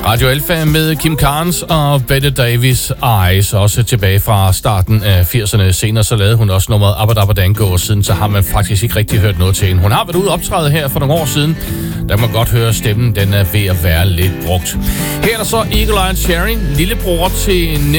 Radio Alfa med Kim Carnes og Bette Davis Eyes, også tilbage fra starten af 80'erne. Senere så lavede hun også nummeret Abba Dabba Dango, og siden så har man faktisk ikke rigtig hørt noget til hende. Hun har været ude og optræde her for nogle år siden. Der må godt høre, stemmen den er ved at være lidt brugt. Her er der så Eagle Eye Cherry, lillebror til